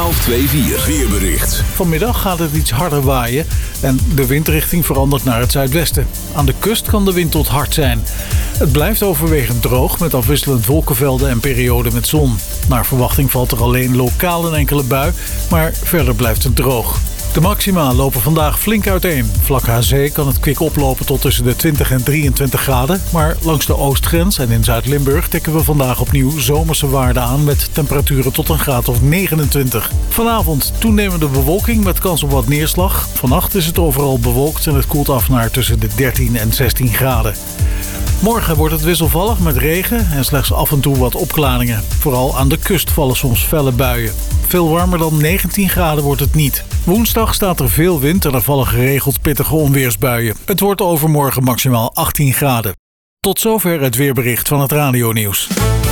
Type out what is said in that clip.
1224 weerbericht. Vanmiddag gaat het iets harder waaien en de windrichting verandert naar het zuidwesten. Aan de kust kan de wind tot hard zijn. Het blijft overwegend droog met afwisselend wolkenvelden en perioden met zon. Naar verwachting valt er alleen lokaal een enkele bui, maar verder blijft het droog. De maxima lopen vandaag flink uiteen. Vlak aan zee kan het kwik oplopen tot tussen de 20 en 23 graden. Maar langs de oostgrens en in Zuid-Limburg tikken we vandaag opnieuw zomerse waarden aan met temperaturen tot een graad of 29. Vanavond toenemende bewolking met kans op wat neerslag. Vannacht is het overal bewolkt en het koelt af naar tussen de 13 en 16 graden. Morgen wordt het wisselvallig met regen en slechts af en toe wat opklaringen. Vooral aan de kust vallen soms felle buien. Veel warmer dan 19 graden wordt het niet. Woensdag staat er veel wind en er vallen geregeld pittige onweersbuien. Het wordt overmorgen maximaal 18 graden. Tot zover het weerbericht van het Radio Nieuws.